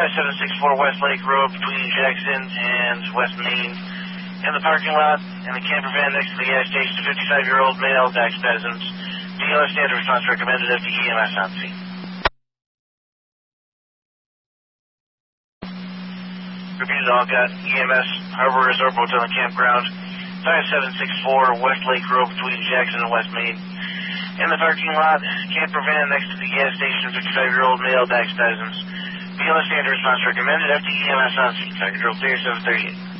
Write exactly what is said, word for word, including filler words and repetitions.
seven six four West Lake Road between Jackson and West Main. In the parking lot, in the camper van next to the gas station, a fifty-five-year-old male, back spasms. D L S standard response recommended, F D E M S on scene. Repeated, all got E M S, Harbor Resort Motel and Campground, five seven six four West Lake Road between Jackson and West Main. In the parking lot, camper van next to the gas station, fifty-five-year-old male, back spasms. D L S standard response recommended, F D E M S on scene. Fire control clear, seven thirty-eight.